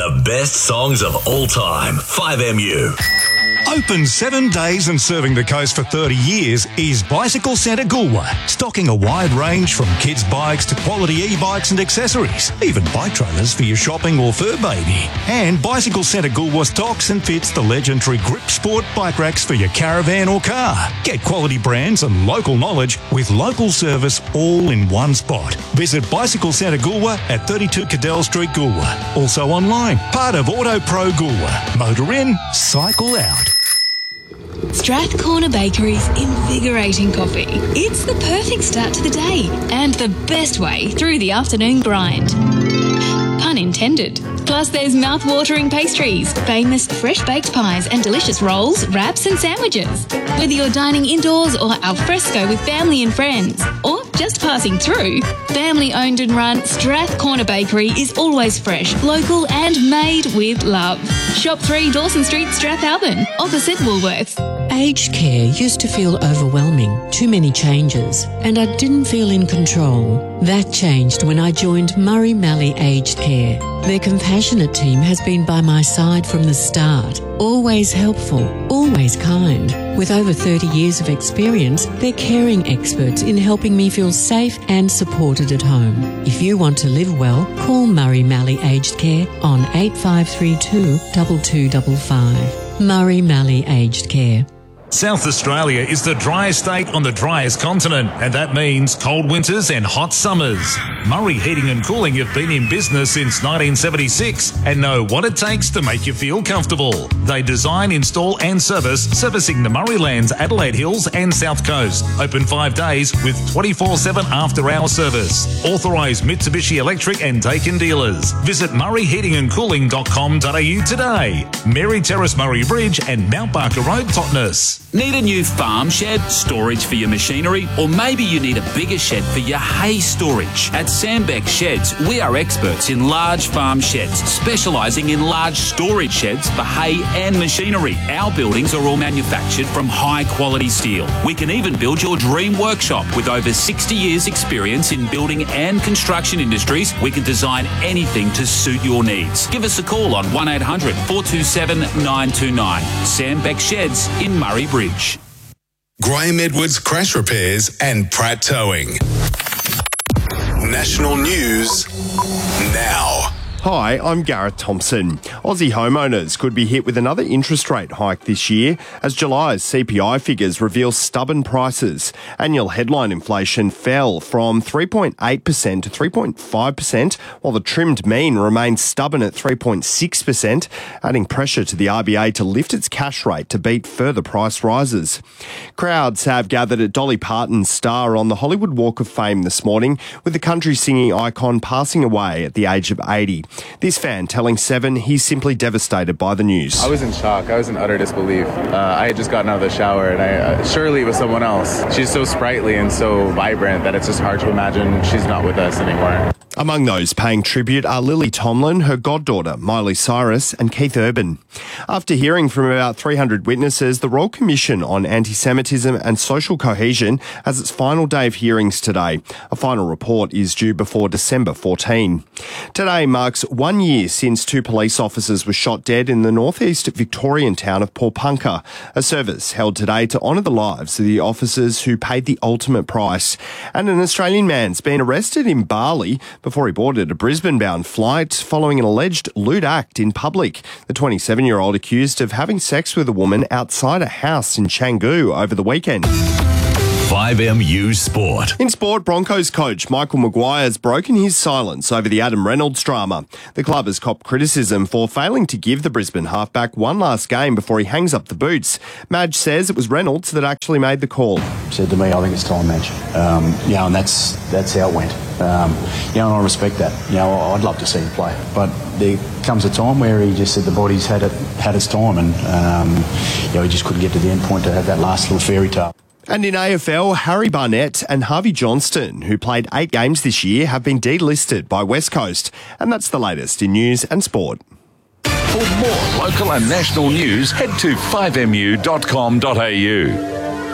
The best songs of all time. 5MU. Open 7 days and serving the coast for 30 years is Bicycle Centre Goolwa, stocking a wide range from kids' bikes to quality e-bikes and accessories, even bike trailers for your shopping or fur baby. And Bicycle Centre Goolwa stocks and fits the legendary Grip Sport bike racks for your caravan or car. Get quality brands and local knowledge with local service all in one spot. Visit Bicycle Centre Goolwa at 32 Cadell Street, Goolwa. Also online, part of Auto Pro Goolwa. Motor in, cycle out. Strathcorner Bakery's invigorating coffee. It's the perfect start to the day and the best way through the afternoon grind. Pun intended. Plus there's mouth-watering pastries, famous fresh-baked pies and delicious rolls, wraps and sandwiches. Whether you're dining indoors or al fresco with family and friends, or just passing through, family-owned and run Strathcorner Bakery is always fresh, local and made with love. Shop 3 Dawson Street, Strathalbyn, opposite Woolworths. Aged care used to feel overwhelming, too many changes, and I didn't feel in control. That changed when I joined Murray Mallee Aged Care. Their compassionate team has been by my side from the start, always helpful, always kind. With over 30 years of experience, they're caring experts in helping me feel safe and supported at home. If you want to live well, call Murray Mallee Aged Care on 8532 2255. Murray Mallee Aged Care. South Australia is the driest state on the driest continent, and that means cold winters and hot summers. Murray Heating and Cooling have been in business since 1976 and know what it takes to make you feel comfortable. They design, install and servicing the Murraylands, Adelaide Hills and South Coast. Open 5 days with 24/7 after-hour service. Authorised Mitsubishi Electric and Daikin dealers. Visit murrayheatingandcooling.com.au today. Mary Terrace, Murray Bridge and Mount Barker Road, Totnes. Need a new farm shed, storage for your machinery, or maybe you need a bigger shed for your hay storage? At Sandbeck Sheds, we are experts in large farm sheds, specialising in large storage sheds for hay and machinery. Our buildings are all manufactured from high quality steel. We can even build your dream workshop. With over 60 years experience in building and construction industries, we can design anything to suit your needs. Give us a call on 1800 427 929. Sandbeck Sheds in Murray Bridge. Graham Edwards Crash Repairs and Pratt Towing. National news now. Hi, I'm Gareth Thompson. Aussie homeowners could be hit with another interest rate hike this year as July's CPI figures reveal stubborn prices. Annual headline inflation fell from 3.8% to 3.5%, while the trimmed mean remains stubborn at 3.6%, adding pressure to the RBA to lift its cash rate to beat further price rises. Crowds have gathered at Dolly Parton's star on the Hollywood Walk of Fame this morning, with the country singing icon passing away at the age of 80. This fan telling Seven he's simply devastated by the news. I was in shock. I was in utter disbelief. I had just gotten out of the shower and surely it was someone else. She's so sprightly and so vibrant that it's just hard to imagine she's not with us anymore. Among those paying tribute are Lily Tomlin, her goddaughter, Miley Cyrus and Keith Urban. After hearing from about 300 witnesses, the Royal Commission on Anti-Semitism and Social Cohesion has its final day of hearings today. A final report is due before December 14. Today marks 1 year since 2 police officers were shot dead in the northeast Victorian town of Paulpunka. A service held today to honour the lives of the officers who paid the ultimate price. And an Australian man's been arrested in Bali before he boarded a Brisbane-bound flight following an alleged lewd act in public. The 27-year-old accused of having sex with a woman outside a house in Canggu over the weekend. 5MU Sport. In sport, Broncos coach Michael Maguire has broken his silence over the Adam Reynolds drama. The club has copped criticism for failing to give the Brisbane halfback one last game before he hangs up the boots. Madge says it was Reynolds that actually made the call. Said to me, I think it's time, Madge. And that's how it went. And I respect that. I'd love to see him play, but there comes a time where he just said the body's had its time, and he just couldn't get to the end point to have that last little fairy tale. And in AFL, Harry Barnett and Harvey Johnston, who played 8 games this year, have been delisted by West Coast. And that's the latest in news and sport. For more local and national news, head to 5mu.com.au.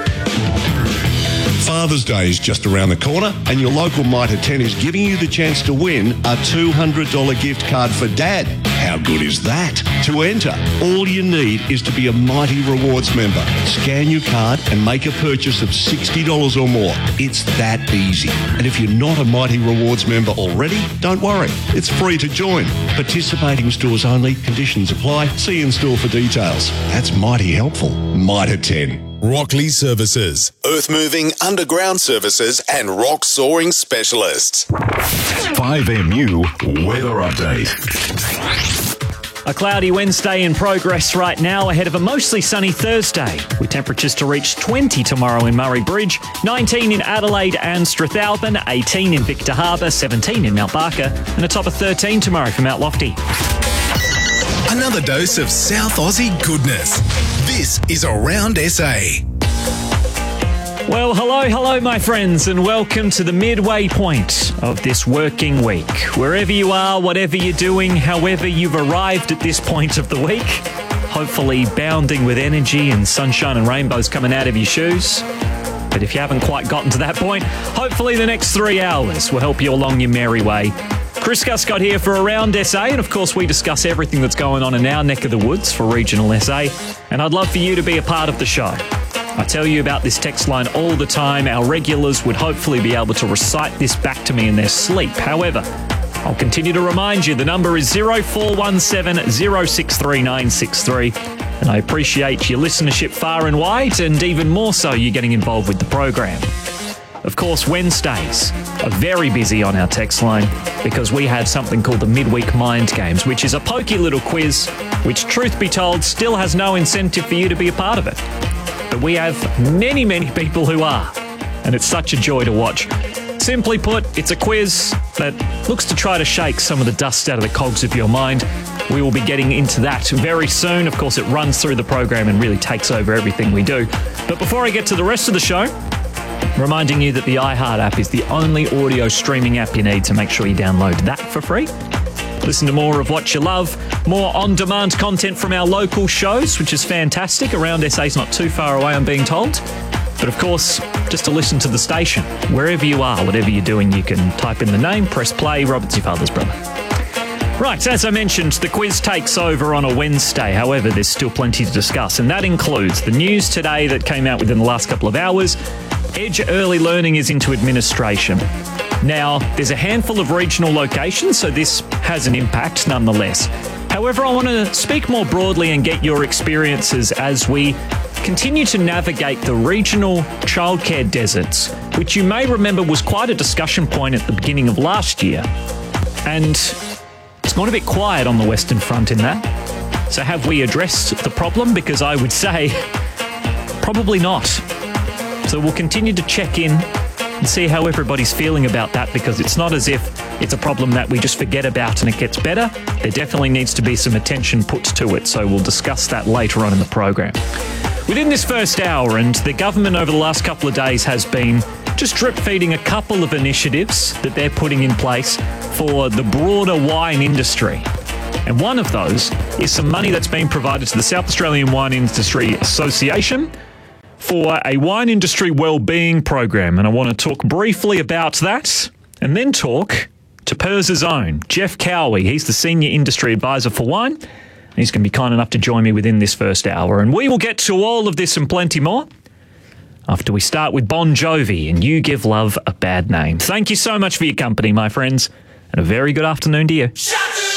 Father's Day is just around the corner, and your local Mitre 10 is giving you the chance to win a $200 gift card for Dad. How good is that? To enter, all you need is to be a Mighty Rewards member. Scan your card and make a purchase of $60 or more. It's that easy. And if you're not a Mighty Rewards member already, don't worry. It's free to join. Participating stores only. Conditions apply. See in store for details. That's mighty helpful. Mitre 10. Rockley Services, earth moving, underground services and rock soaring specialists. 5MU weather update. A cloudy Wednesday in progress right now ahead of a mostly sunny Thursday, with temperatures to reach 20 tomorrow in Murray Bridge, 19 in Adelaide and Strathalbyn, 18 in Victor Harbour, 17 in Mount Barker, and a top of 13 tomorrow for Mount Lofty. Another dose of South Aussie goodness. This is Around SA. Well, hello, my friends, and welcome to the midway point of this working week. Wherever you are, whatever you're doing, however you've arrived at this point of the week, hopefully bounding with energy and sunshine and rainbows coming out of your shoes. But if you haven't quite gotten to that point, hopefully the next 3 hours will help you along your merry way. Chris Guscott here for Around SA, and of course we discuss everything that's going on in our neck of the woods for regional SA, and I'd love for you to be a part of the show. I tell you about this text line all the time. Our regulars would hopefully be able to recite this back to me in their sleep. However, I'll continue to remind you, the number is 0417 063 963, and I appreciate your listenership far and wide, and even more so you getting involved with the program. Of course, Wednesdays are very busy on our text line because we have something called the Midweek Mind Games, which is a pokey little quiz, which, truth be told, still has no incentive for you to be a part of it. But we have many, many people who are, and it's such a joy to watch. Simply put, it's a quiz that looks to try to shake some of the dust out of the cogs of your mind. We will be getting into that very soon. Of course, it runs through the program and really takes over everything we do. But before I get to the rest of the show, reminding you that the iHeart app is the only audio streaming app you need, so make sure you download that for free. Listen to more of what you love, more on-demand content from our local shows, which is fantastic. Around SA's not too far away, I'm being told. But of course, just to listen to the station, wherever you are, whatever you're doing, you can type in the name, press play. Robert's your father's brother. Right, as I mentioned, the quiz takes over on a Wednesday. However, there's still plenty to discuss, and that includes the news today that came out within the last couple of hours. Edge Early Learning is into administration. Now, there's a handful of regional locations, so this has an impact nonetheless. However, I want to speak more broadly and get your experiences as we continue to navigate the regional childcare deserts, which you may remember was quite a discussion point at the beginning of last year. And it's gone a bit quiet on the Western Front in that. So have we addressed the problem? Because I would say probably not. So we'll continue to check in and see how everybody's feeling about that, because it's not as if it's a problem that we just forget about and it gets better. There definitely needs to be some attention put to it, so we'll discuss that later on in the program. Within this first hour, and the government over the last couple of days has been just drip-feeding a couple of initiatives that they're putting in place for the broader wine industry. And one of those is some money that's been provided to the South Australian Wine Industry Association for a wine industry wellbeing program. And I want to talk briefly about that and then talk to PIRS's own Jeff Cowie. He's the Senior Industry Advisor for Wine. And he's going to be kind enough to join me within this first hour. And we will get to all of this and plenty more after we start with Bon Jovi and You Give Love a Bad Name. Thank you so much for your company, my friends, and a very good afternoon to you.